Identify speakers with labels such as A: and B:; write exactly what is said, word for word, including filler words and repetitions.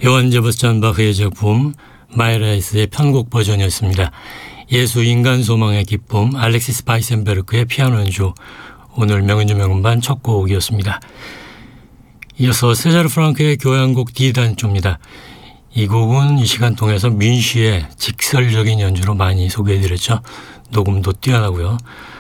A: 요한 제바스찬 바흐의 작품 마이라이스의 편곡 버전이었습니다. 예수 인간 소망의 기쁨 알렉시스 바이센베르크의 피아노 연주, 오늘 명연주 명음반 첫 곡이었습니다. 이어서 세자르 프랑크의 교향곡 D단조입니다. 이 곡은 이 시간 통해서 민쉬의 직설적인 연주로 많이 소개해드렸죠. 녹음도 뛰어나고요.